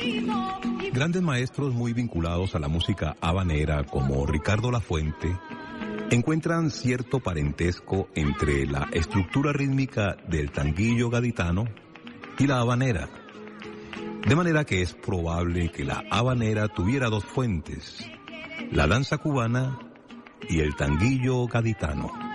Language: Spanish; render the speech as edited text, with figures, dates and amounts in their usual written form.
Grandes maestros muy vinculados a la música habanera, como Ricardo Lafuente, encuentran cierto parentesco entre la estructura rítmica del tanguillo gaditano y la habanera. De manera que es probable que la habanera tuviera dos fuentes, la danza cubana y el tanguillo gaditano.